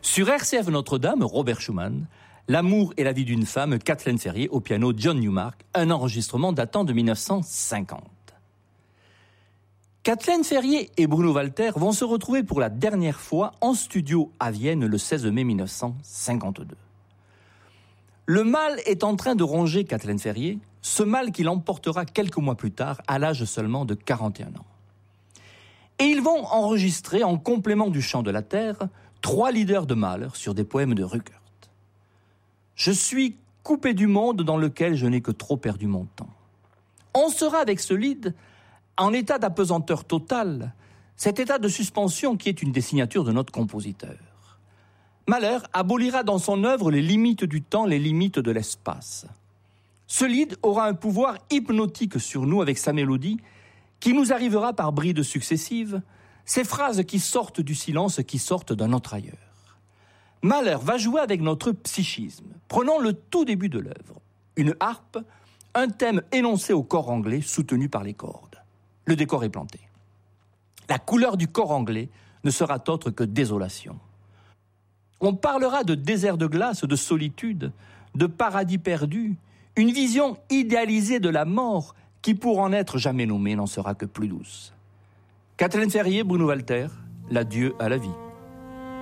Sur RCF Notre-Dame, Robert Schumann, L'amour et la vie d'une femme, Kathleen Ferrier, au piano John Newmark, un enregistrement datant de 1950. Kathleen Ferrier et Bruno Walter vont se retrouver pour la dernière fois en studio à Vienne le 16 mai 1952. Le mal est en train de ronger Kathleen Ferrier, ce mal qui l'emportera quelques mois plus tard, à l'âge seulement de 41 ans. Et ils vont enregistrer, en complément du chant de la terre, 3 leaders de Mahler sur des poèmes de Ruckert. Je suis coupé du monde dans lequel je n'ai que trop perdu mon temps. On sera avec ce lead en état d'apesanteur totale, cet état de suspension qui est une des signatures de notre compositeur. Mahler abolira dans son œuvre les limites du temps, les limites de l'espace. Ce lead aura un pouvoir hypnotique sur nous avec sa mélodie qui nous arrivera par brides successives, ces phrases qui sortent du silence, qui sortent d'un autre ailleurs. Mahler va jouer avec notre psychisme. Prenons le tout début de l'œuvre. Une harpe, un thème énoncé au cor anglais soutenu par les cordes. Le décor est planté. La couleur du cor anglais ne sera autre que désolation. On parlera de désert de glace, de solitude, de paradis perdu, une vision idéalisée de la mort qui, pour en être jamais nommée, n'en sera que plus douce. Kathleen Ferrier, Bruno Walter, l'adieu à la vie.